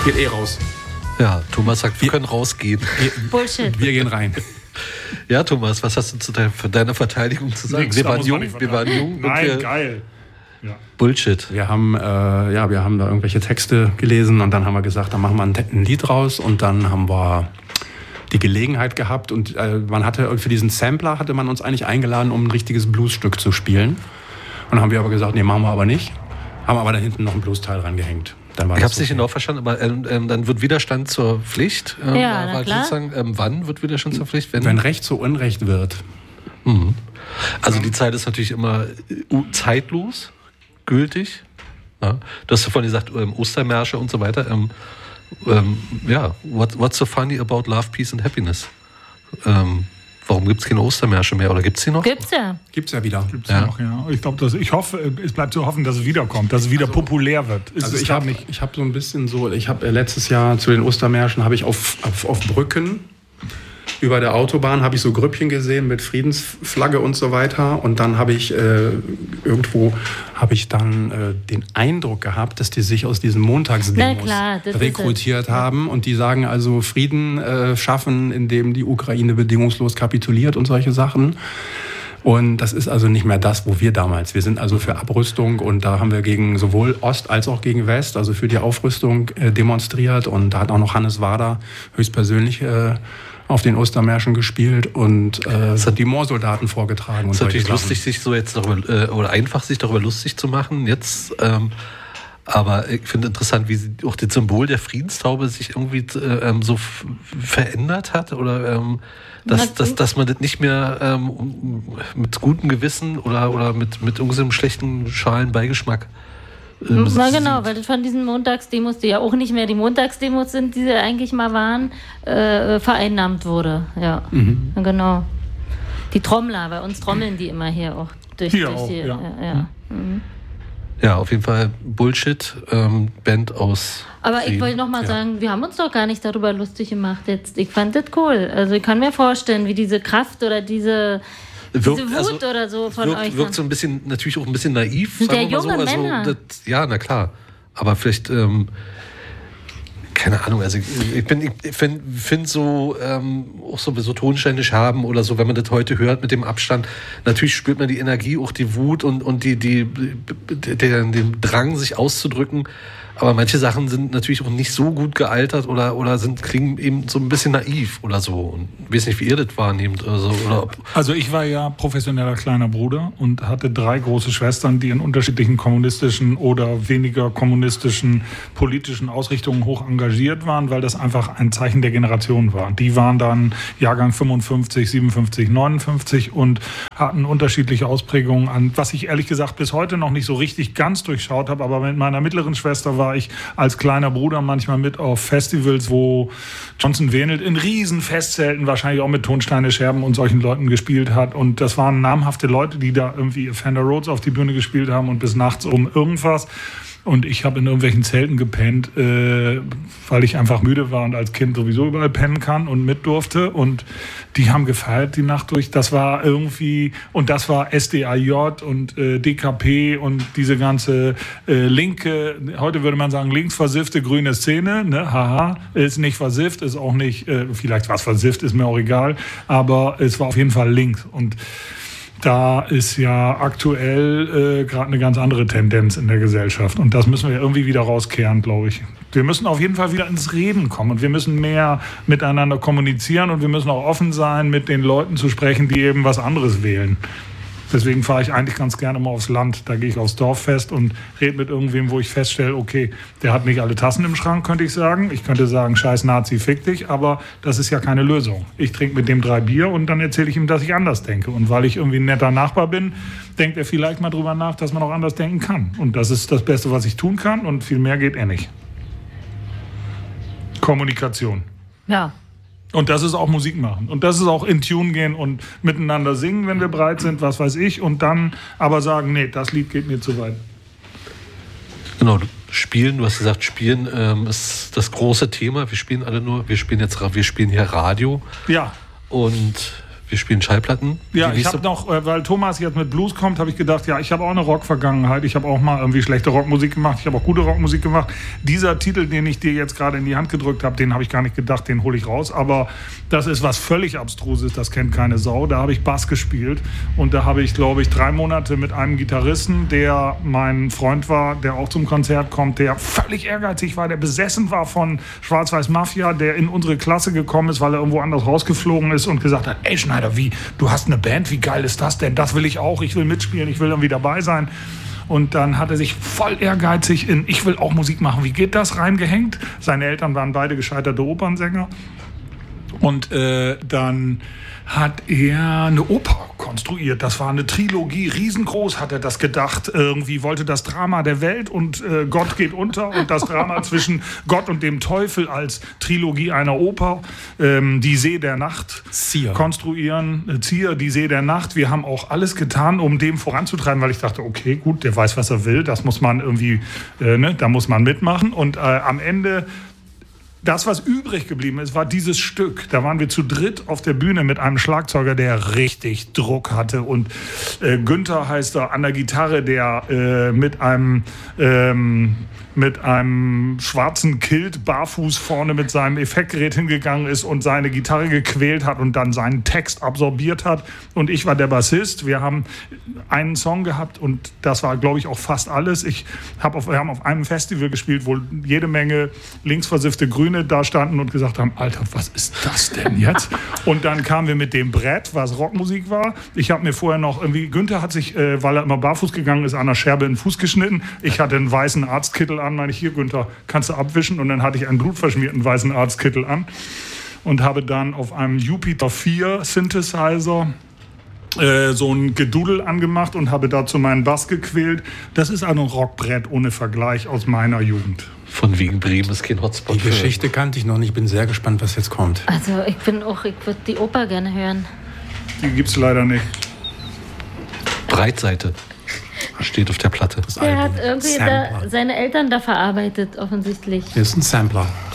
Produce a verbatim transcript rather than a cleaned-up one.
Geht eh raus. Ja, Thomas sagt, wir, wir können rausgehen. Bullshit. Wir gehen rein. Ja, Thomas, was hast du zu deiner, für deiner Verteidigung zu sagen? Nix, wir, waren jung, wir waren jung. Nein, wir, geil. Ja. Bullshit. Wir haben, äh, ja, wir haben da irgendwelche Texte gelesen und dann haben wir gesagt, dann machen wir ein, ein Lied raus und dann haben wir die Gelegenheit gehabt und äh, man hatte für diesen Sampler hatte man uns eigentlich eingeladen, um ein richtiges Bluesstück zu spielen. Und dann haben wir aber gesagt, nee, machen wir aber nicht. Haben aber da hinten noch ein Bluesteil rangehängt. Dann war ich habe es so nicht genau verstanden, aber ähm, ähm, dann wird Widerstand zur Pflicht. Ähm, ja, na klar. Sozusagen, ähm, wann wird Widerstand zur Pflicht? Wenn, wenn Recht zu Unrecht wird. Mhm. Also die Zeit ist natürlich immer äh, zeitlos, gültig. Ja. Du hast ja vorhin gesagt, ähm, Ostermärsche und so weiter. Ähm, ähm, ja, what, what's so funny about love, peace and happiness? Ähm, warum gibt es keine Ostermärsche mehr? Oder gibt es die noch? Gibt's ja. Gibt's ja wieder. Gibt's ja. ja noch, ja. Ich glaube, ich hoffe, es bleibt zu hoffen, dass es wiederkommt, dass es wieder also, populär wird. Ist also es ich habe nicht. ich hab so ein bisschen so, ich habe letztes Jahr zu den Ostermärschen habe ich auf, auf, auf Brücken über der Autobahn habe ich so Grüppchen gesehen mit Friedensflagge und so weiter. Und dann habe ich äh, irgendwo habe ich dann äh, den Eindruck gehabt, dass die sich aus diesen Montagsdemos klar, rekrutiert haben. Und die sagen also Frieden äh, schaffen, indem die Ukraine bedingungslos kapituliert und solche Sachen. Und das ist also nicht mehr das, wo wir damals. Wir sind also für Abrüstung und da haben wir gegen sowohl Ost als auch gegen West, also für die Aufrüstung äh, demonstriert. Und da hat auch noch Hannes Wader höchstpersönlich äh, auf den Ostermärschen gespielt und äh, die Moorsoldaten vorgetragen. Es ist natürlich Sachen. lustig, sich so jetzt darüber, äh, oder einfach sich darüber lustig zu machen jetzt. Ähm, aber ich finde interessant, wie sie, auch das Symbol der Friedenstaube sich irgendwie äh, so f- verändert hat oder ähm, dass, dass, dass man das nicht mehr ähm, mit gutem Gewissen oder, oder mit, mit irgendeinem schlechten schalen Beigeschmack Ähm, Na genau, weil das von diesen Montagsdemos, die ja auch nicht mehr die Montagsdemos sind, die sie eigentlich mal waren, äh, vereinnahmt wurde. Ja, mhm. Genau. Die Trommler, bei uns trommeln die immer hier auch durch, hier durch auch, die. ja. Ja, ja. Mhm. Ja, auf jeden Fall Bullshit, ähm, Band aus. Aber Frieden. ich wollte noch mal ja. sagen, wir haben uns doch gar nicht darüber lustig gemacht jetzt. Ich fand das cool. Also ich kann mir vorstellen, wie diese Kraft oder diese Wirkt, Diese Wut also, oder so von wirkt, euch. wirkt so ein bisschen, natürlich auch ein bisschen naiv. Sind sagen ja wir mal junge so. Männer. Also, das, ja, na klar. Aber vielleicht, ähm, keine Ahnung, also ich, bin, ich finde find so, ähm, auch so, so tonständig haben oder so, wenn man das heute hört mit dem Abstand, natürlich spürt man die Energie, auch die Wut und, und die, die, die, den, den Drang, sich auszudrücken. Aber manche Sachen sind natürlich auch nicht so gut gealtert oder, oder sind, klingen eben so ein bisschen naiv oder so. Und ich weiß nicht, wie ihr das wahrnehmt. Oder so, oder ob Also ich war ja professioneller kleiner Bruder und hatte drei große Schwestern, die in unterschiedlichen kommunistischen oder weniger kommunistischen politischen Ausrichtungen hoch engagiert waren, weil das einfach ein Zeichen der Generation war. Die waren dann Jahrgang fünfundfünfzig, siebenundfünfzig, neunundfünfzig und hatten unterschiedliche Ausprägungen an, was ich ehrlich gesagt bis heute noch nicht so richtig ganz durchschaut habe, aber mit meiner mittleren Schwester war ich als kleiner Bruder manchmal mit auf Festivals, wo Johnson Wenelt in riesen Festzelten wahrscheinlich auch mit Tonsteine, Scherben und solchen Leuten gespielt hat. Und das waren namhafte Leute, die da irgendwie Fender Rhodes auf die Bühne gespielt haben und bis nachts um irgendwas. Und ich habe in irgendwelchen Zelten gepennt, äh, weil ich einfach müde war und als Kind sowieso überall pennen kann und mit durfte. Und die haben gefeiert die Nacht durch. Das war irgendwie, und das war S D A J und äh, D K P und diese ganze äh, linke, heute würde man sagen, linksversiffte grüne Szene. Ne? Haha, ist nicht versifft, ist auch nicht, äh, vielleicht war es versifft, ist mir auch egal. Aber es war auf jeden Fall links. Und da ist ja aktuell äh, gerade eine ganz andere Tendenz in der Gesellschaft. Und das müssen wir irgendwie wieder rauskehren, glaube ich. Wir müssen auf jeden Fall wieder ins Reden kommen. Und wir müssen mehr miteinander kommunizieren. Und wir müssen auch offen sein, mit den Leuten zu sprechen, die eben was anderes wählen. Deswegen fahre ich eigentlich ganz gerne mal aufs Land. Da gehe ich aufs Dorffest und rede mit irgendwem, wo ich feststelle, okay, der hat nicht alle Tassen im Schrank, könnte ich sagen. Ich könnte sagen, scheiß Nazi, fick dich, aber das ist ja keine Lösung. Ich trinke mit dem drei Bier und dann erzähle ich ihm, dass ich anders denke. Und weil ich irgendwie ein netter Nachbar bin, denkt er vielleicht mal drüber nach, dass man auch anders denken kann. Und das ist das Beste, was ich tun kann und viel mehr geht eh nicht. Kommunikation. Ja. Und das ist auch Musik machen. Und das ist auch in Tune gehen und miteinander singen, wenn wir bereit sind, was weiß ich. Und dann aber sagen, nee, das Lied geht mir zu weit. Genau, spielen, du hast gesagt, spielen ähm, ist das große Thema. Wir spielen alle nur, wir spielen jetzt, wir spielen hier Radio. Ja. Und Wir spielen Schallplatten. Ja, Die ich habe noch, äh, weil Thomas jetzt mit Blues kommt, habe ich gedacht, ja, ich habe auch eine Rock-Vergangenheit. Ich habe auch mal irgendwie schlechte Rockmusik gemacht. Ich habe auch gute Rockmusik gemacht. Dieser Titel, den ich dir jetzt gerade in die Hand gedrückt habe, den habe ich gar nicht gedacht, den hole ich raus. Aber das ist was völlig Abstruses, das kennt keine Sau. Da habe ich Bass gespielt und da habe ich, glaube ich, drei Monate mit einem Gitarristen, der mein Freund war, der auch zum Konzert kommt, der völlig ehrgeizig war, der besessen war von Schwarz-Weiß Mafia, der in unsere Klasse gekommen ist, weil er irgendwo anders rausgeflogen ist und gesagt hat, ey Schneider, wie, du hast eine Band, wie geil ist das denn? Das will ich auch, ich will mitspielen, ich will irgendwie dabei sein. Und dann hat er sich voll ehrgeizig in ich will auch Musik machen, wie geht das, reingehängt. Seine Eltern waren beide gescheiterte Opernsänger. Und äh, dann hat er eine Oper konstruiert. Das war eine Trilogie, riesengroß hat er das gedacht. Irgendwie wollte das Drama der Welt und äh, Gott geht unter und das Drama zwischen Gott und dem Teufel als Trilogie einer Oper, ähm, die See der Nacht Zier. konstruieren. Äh, Zier, die See der Nacht. Wir haben auch alles getan, um dem voranzutreiben, weil ich dachte, okay, gut, der weiß, was er will. Das muss man irgendwie, äh, ne, da muss man mitmachen. Und äh, am Ende das, was übrig geblieben ist, war dieses Stück. Da waren wir zu dritt auf der Bühne mit einem Schlagzeuger, der richtig Druck hatte. Und äh, Günther heißt er an der Gitarre, der äh, mit einem ähm, mit einem schwarzen Kilt barfuß vorne mit seinem Effektgerät hingegangen ist und seine Gitarre gequält hat und dann seinen Text absorbiert hat. Und ich war der Bassist. Wir haben einen Song gehabt und das war, glaube ich, auch fast alles. Ich hab auf, wir haben auf einem Festival gespielt, wo jede Menge linksversiffte Grüne da standen und gesagt haben, Alter, was ist das denn jetzt? Und dann kamen wir mit dem Brett, was Rockmusik war. Ich habe mir vorher noch irgendwie, Günther hat sich, äh, weil er immer barfuß gegangen ist, an der Scherbe in den Fuß geschnitten. Ich hatte einen weißen Arztkittel an, meine ich, hier, Günther, kannst du abwischen? Und dann hatte ich einen blutverschmierten weißen Arztkittel an und habe dann auf einem Jupiter vier Synthesizer äh, so ein Gedudel angemacht und habe dazu meinen Bass gequält. Das ist ein Rockbrett ohne Vergleich aus meiner Jugend. Von wegen Bremen ist kein Hotspot. Die Geschichte kannte ich noch nicht. Ich bin sehr gespannt, was jetzt kommt. Also ich bin auch, ich würde die Oper gerne hören. Die gibt's leider nicht. Breitseite steht auf der Platte. Das Der Album. hat irgendwie Sampler. da, seine Eltern da verarbeitet, offensichtlich. Hier ist ein Sampler.